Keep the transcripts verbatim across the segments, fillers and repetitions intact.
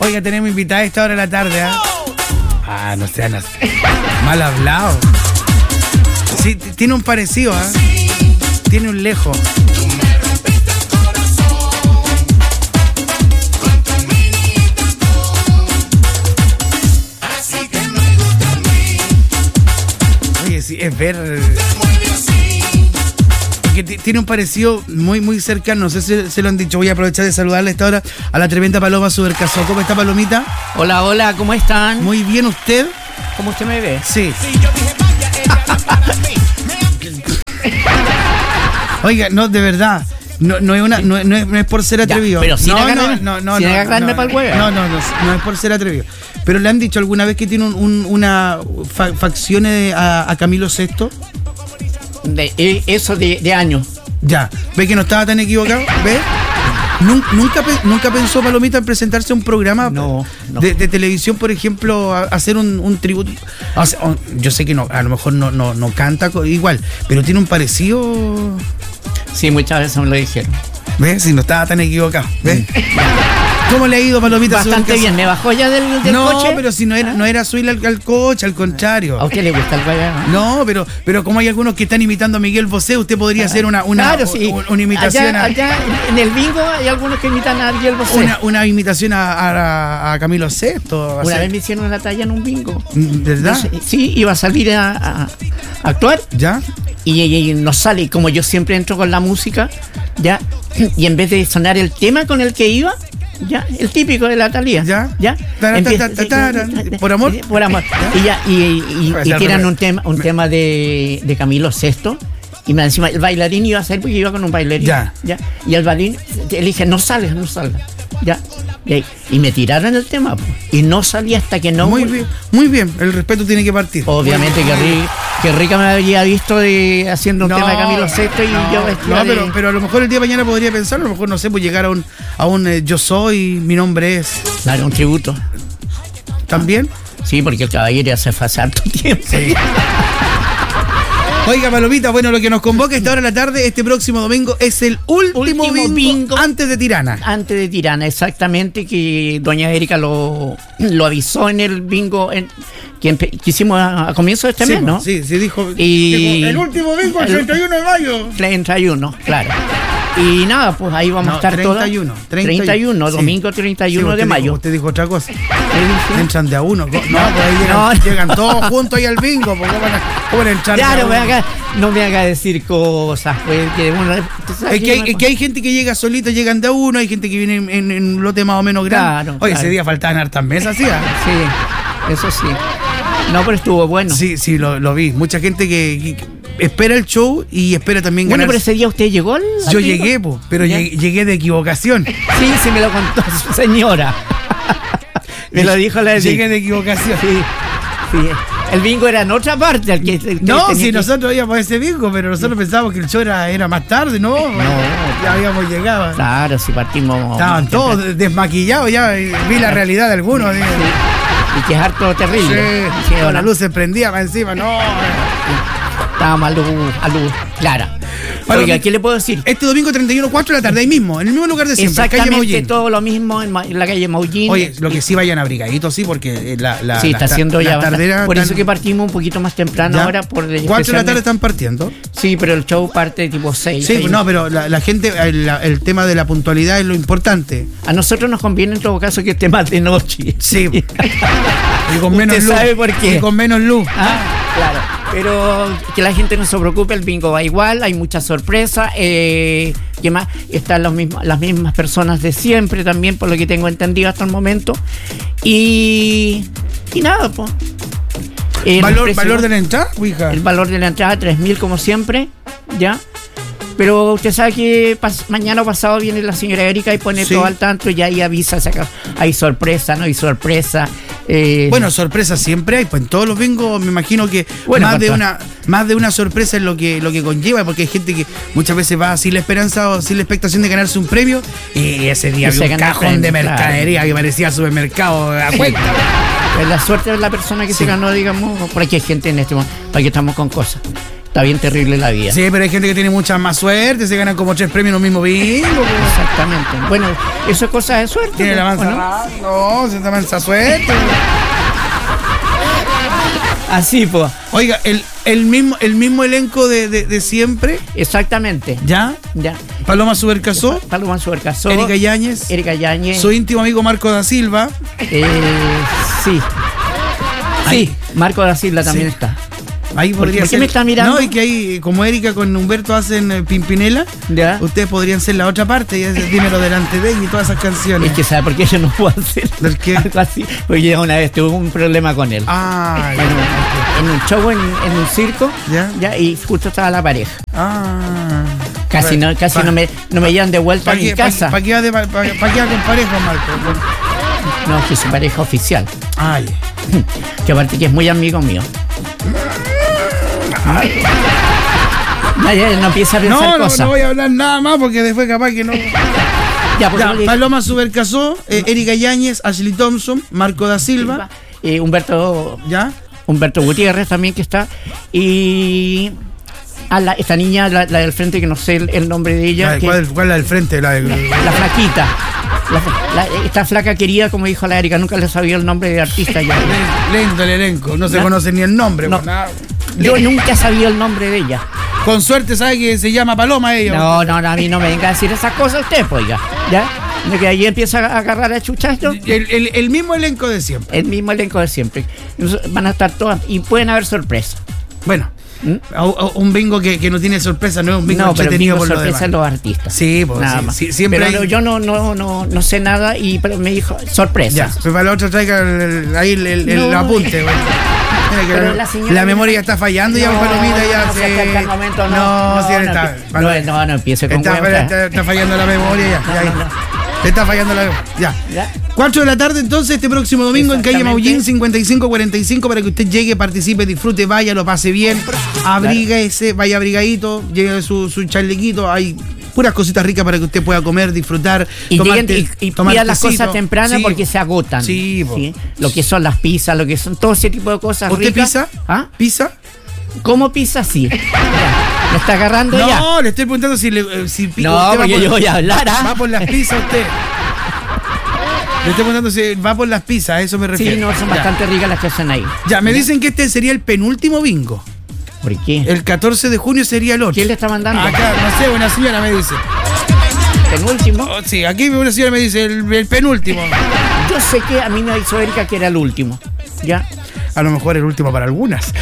Oiga, tenemos invitada a esta hora de la tarde, ¿eh? Ah, no sean así. Mal hablado. Sí, t- tiene un parecido, ¿eh? Tiene un lejos. Oye, sí, es ver... que t- tiene un parecido muy muy cercano, no sé si se lo han dicho. Voy a aprovechar de saludarle a esta hora a la tremenda Paloma Supercaso. ¿Cómo está, Palomita? Hola, hola, ¿cómo están? Muy bien, ¿usted? ¿Cómo usted me ve? Sí. Oiga, no, de verdad. No, no, es una, no, no, es, no es por ser atrevido. Ya, pero sin no, agarrarme, no, no, sin no, agarrarme no, pa'l huevo. No, no, no, no es por ser atrevido. Pero le han dicho alguna vez que tiene un, un, una fa- facciones a, a Camilo Sesto. De, eh, eso de, de años. Ya, ¿ve que no estaba tan equivocado? ¿Ve? Nun- Nunca, pe- nunca pensó Palomita en presentarse a un programa No, no. De, de televisión, por ejemplo, a, a hacer un, un tributo. O sea, o- yo sé que no, a lo mejor no, no, no canta co- igual, pero tiene un parecido. Sí, muchas veces me lo dijeron. ¿Ves? Si no estaba tan equivocado. ¿Ves? ¿Cómo le ha ido, Palomita? Bastante Supercaso? bien, ¿me bajó ya del, del no, coche? pero si no era, no era subir al, al coche, al contrario. ¿A usted le gusta el guayabo? No, pero, pero como hay algunos que están imitando a Miguel Bosé, usted podría hacer una, una, Claro, sí. u- una imitación allá, a, allá en el bingo hay algunos que imitan a Miguel Bosé. una, una imitación a, a, a Camilo Sesto. Una vez me hicieron una talla en un bingo. ¿Verdad? Entonces, sí, iba a salir a, a- a actuar ¿Ya? y, y nos sale, y como yo siempre entro con la música, ya, y en vez de sonar el tema con el que iba, ya, el típico de la Thalía. Ya. Ya. Tara, Empieza- ta, ta, ta, ta, ¿por amor? Por amor. Y ya, y, y, y, y tiran un tema, un Me- tema de, de Camilo Sesto. Y me encima el bailarín iba a ser porque iba con un bailarín. Ya. Ya. Y el bailarín le dije, no salgas, no salgas. Ya. Y, ahí- y me tiraron el tema, po. Y no salí hasta que no. Muy bien, muy bien. El respeto tiene que partir. Obviamente que, ri- que rica me había visto de haciendo un No, tema de Camilo Sesto y no, yo vestida no, pero, de- pero a lo mejor el día de mañana podría pensarlo. A lo mejor, no sé, pues llegar a un, a un eh, yo soy, mi nombre es. Claro, un tributo. ¿También? Sí, porque el caballero ya se fue hace harto tiempo. Sí. Oiga, Palomita, bueno, lo que nos convoca a esta hora de la tarde, este próximo domingo, es el último, Último bingo, bingo. antes de Tirana. Antes de Tirana, exactamente, que doña Erika lo, lo avisó en el bingo en, que, empe- que hicimos a, a comienzo de este Sí, mes, ¿no? Sí, sí, dijo. Y- dijo, el último bingo, el el- treinta y uno de mayo. treinta y uno, claro. Y nada, pues ahí vamos No, a estar treinta y uno, todas. treinta y uno, treinta y uno, sí. domingo treinta y uno Sí, de usted mayo. Dijo, usted dijo otra cosa. ¿Qué dije? Entran de a uno. No, pues ahí llegan, No. llegan todos juntos ahí al bingo. Porque van a, ¿cómo van a entrar de Ya, a no me, uno? haga, no me haga decir cosas, pues, que uno... ¿tú sabes Es que, yo hay, me- es que hay gente que llega solita, llegan de a uno, hay gente que viene en, en- en un lote más o menos grande. Claro, Oye, claro. ese día faltaban hartas mesas, ¿sí? ah? Sí, eso sí. No, pero estuvo bueno. Sí, sí, lo, lo vi. Mucha gente que, que espera el show y espera también Bueno, ganar. pero ese día usted llegó al... Yo al bingo? llegué, po, pero ¿Ya? llegué, llegué de equivocación. Sí, sí me lo contó su señora. Me lo dijo la Llegué de equivocación. Sí, sí. El bingo era en otra parte. Al que, que No, tenía si que- nosotros íbamos a ese bingo, pero nosotros pensábamos que el show era, era más tarde, ¿no? Ya habíamos llegado. Claro, si partimos... Estaban todos desmaquillados ya, y vi la realidad de algunos. digo. Y que es harto terrible. Sí, Sí, con ahora la luz se prendía para encima, no. estábamos a luz, a luz clara. Bueno, Oiga, que- ¿qué le puedo decir? Este domingo treinta y uno, cuatro de la tarde, ahí mismo, en el mismo lugar de siempre, calle Exactamente Maullín. todo lo mismo en, Ma- en la calle Maullín. Oye, lo que sí vayan abrigaditos, sí, porque la, la, sí, la- está haciendo la ya bastante. tardera Por eso están- que partimos un poquito más temprano ya. ahora. Por Cuatro de la tarde especialmente- están partiendo. Sí, pero el show parte tipo seis. Sí, no, pero la, la gente, el, la- el tema de la puntualidad es lo importante. A nosotros nos conviene en todo caso que esté más de noche. Sí. Y con Usted menos luz. sabe por qué. Y con menos luz. Ah, claro. Pero que la gente no se preocupe, el bingo va igual, hay muchas sorpresas. Eh, ¿Qué más? Están los mismos, las mismas personas de siempre también, por lo que tengo entendido hasta el momento. Y, y nada, pues. El ¿Valor, precio- valor de la entrada, hija? El valor de la entrada, tres mil como siempre, ¿ya? Pero usted sabe que pas- mañana o pasado viene la señora Erika y pone Sí. todo al tanto y ahí avisa, saca, hay sorpresa, no hay sorpresa. eh, Bueno, sorpresas siempre hay, pues en todos los bingos me imagino que Bueno, más de cuanto- una más de una sorpresa es lo que lo que conlleva, porque hay gente que muchas veces va sin la esperanza o sin la expectación de ganarse un premio y ese día Y se había un gana el cajón premio, de mercadería que parecía supermercado a cuenta. Es la suerte de la persona que Sí. se ganó, digamos, por aquí hay gente en este momento, para que estamos con cosas. está bien terrible la vida. Sí, pero hay gente que tiene mucha más suerte, se ganan como tres premios en un mismo bingo. Exactamente. Bueno, eso es cosa de suerte. Tiene la mansa ¿no? rara, no, se llama mansa suerte. Así, pues. Oiga, el, el, mismo, el mismo elenco de, de, de siempre. Exactamente. ¿Ya? Ya. Paloma Subercasó. Paloma Subercasó. Erika Yáñez. Erika Yáñez. Su íntimo amigo Marco da Silva. Eh, sí. Ahí. Sí, Marco da Silva también Sí. está. Ahí ¿Por podría qué ser. me está mirando? No, y que ahí, como Erika con Humberto hacen eh, Pimpinela, ¿Ya? ustedes podrían ser la otra parte y es Dímelo delante de ella y todas esas canciones. Es que sabe por qué yo no puedo hacer ¿Del qué? algo así. Porque yo una vez tuve un problema con él. Ah, En un, en un show, en, en un circo, ¿Ya? ya, y justo estaba la pareja. ah. Casi no, casi Pa- no me, no me llevan de vuelta a ¿Para mi qué, casa. pa, pa qué va de- pa- pa- pa qué va con pareja, Marco? No, es que su pareja oficial. Ay. Que aparte que es muy amigo mío. Ya, ya, no empieza a pensar No, no, cosas. no voy a hablar nada más porque después capaz que no. Ya, pues, Ya, no le- Paloma Subercasó, eh, Erika Yáñez, Ashley Thompson, Marco da Silva. Eh, Humberto, ¿Ya? Humberto Gutiérrez también que está. Y a la, esta niña, la, la del frente, que no sé el, el nombre de ella. La de- que- ¿Cuál, ¿Cuál es la del frente? La de- La flaquita. La, la- esta flaca querida, como dijo la Erika, nunca le sabía el nombre de artista. Ya. Lento el elenco, no se ¿Ya? conoce ni el nombre. No. pues, nada. Yo nunca sabía el nombre de ella. Con suerte sabe que se llama Paloma ella. No, no, no, a mí no me venga a decir esas cosas usted, pues, oiga. ¿Ya? De que ahí empieza a agarrar a chuchacho. El, el- el mismo elenco de siempre. El mismo elenco de siempre. Van a estar todas y pueden haber sorpresas. Bueno, ¿Mm? a- a- un bingo que, que no tiene sorpresa, no es un bingo No, pero entretenido bingo por lo sorpresa en demás. los artistas. Sí, pues, Nada sí, más. sí, siempre pero hay- no, yo no, no, no, no sé nada y pero me dijo Ya, sorpresas. pues para la otra traiga el, el- ahí el, el- el No, apunte. güey. Mira que pero la, la señora- la memoria ya está fallando, ya, No, Palomita, ya. no, sí. si hasta el momento no. No, No, sí, no, está, no, Paloma. no, no empiece con está, huevos, está, está fallando la memoria ya. ya, No, no, ya. no. Le está fallando la memoria. Ya. ¿Ya? cuatro de la tarde entonces, este próximo domingo en calle Exactamente. Maullín cincuenta y cinco cuarenta y cinco para que usted llegue, participe, disfrute, vaya, lo pase bien, abríguese, vaya abrigadito, lleve su, su chalequito, hay puras cositas ricas para que usted pueda comer, disfrutar, Y, tomar lleguen, te- y, y tomar pidan las tecito. cosas tempranas Sí, porque se agotan. Sí, po. Lo que son las pizzas, lo que son todo ese tipo de cosas ¿Usted ricas. pisa? ¿Ah? ¿Pisa? ¿Cómo pizza? Sí. Ya. ¿Me está agarrando ya? No, le estoy preguntando si, le, eh, si pi- No, usted va porque por- yo voy a hablar, ¿ah? Va por las pizzas usted. Le estoy preguntando si va por las pizzas, a eso me refiero. Sí, no, son Ya. bastante ricas las que hacen ahí. Ya, me dicen que este sería el penúltimo bingo. ¿Por qué? El catorce de junio sería el otro. ¿Quién le está mandando? Acá, no sé, una señora me dice. ¿Penúltimo? Oh, sí, aquí una señora me dice el, el penúltimo. Yo sé que a mí me hizo Erika que era el último. ¿Ya? A lo mejor el último para algunas.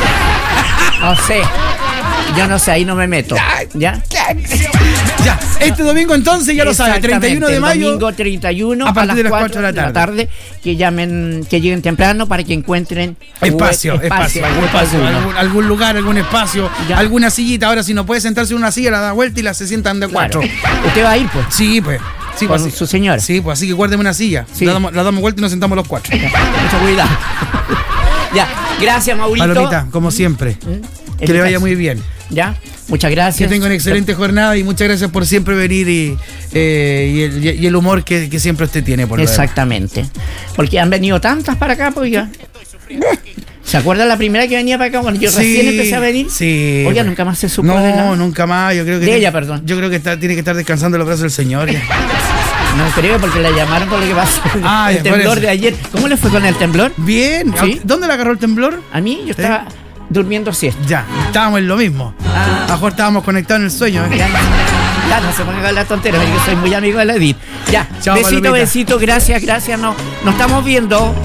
No sé. Yo no sé, ahí no me meto. ¿Ya? Ya, este domingo entonces ya lo sabe, treinta y uno de Exactamente, mayo. Domingo treinta y uno a partir las de las cuatro cuatro de la tarde. que llamen, que lleguen temprano para que encuentren Espacio, hue- espacio, hueco espacio, alguno. algún, algún lugar, algún espacio, Ya. alguna sillita. Ahora, si no puede sentarse en una silla, la da vuelta y la se sientan de Claro. cuatro. Usted va a ir, pues. Sí, pues. Sí, Con pues, así. su señora. Sí, pues así que guárdeme una silla. Sí. La, damos, la damos vuelta y nos sentamos los cuatro. Ya, mucho cuidado. Ya, gracias, Maurito. Palomita, como siempre. ¿Mm? Que le vaya muy bien. Ya, muchas Que gracias. tenga una excelente jornada y muchas gracias por siempre venir y, eh, y, el, y el humor que, que siempre usted tiene. Por lo demás. Exactamente. Porque han venido tantas para acá, pues ya. ¿Se acuerda la primera que venía para acá? Bueno, yo Sí, recién empecé a venir. Sí. Oiga, nunca más se supo No, de nada. nunca más. Yo creo que De tiene- ella, perdón. Yo creo que está, tiene que estar descansando en los brazos del Señor. ya. No creo porque la llamaron por lo que pasó. Ah, el ya, por temblor eso. de ayer. ¿Cómo le fue con el temblor? Bien. ¿Sí? ¿Dónde le agarró el temblor? A mí yo estaba durmiendo siesta. Ya, estábamos en lo mismo. Ah. A lo mejor estábamos conectados en el sueño. ¿eh? Ya, ya no se pongan a hablar tonteras, yo soy muy amigo de la Edith. Ya, Chao, besito, Palomita. besito, gracias, gracias. No, nos estamos viendo.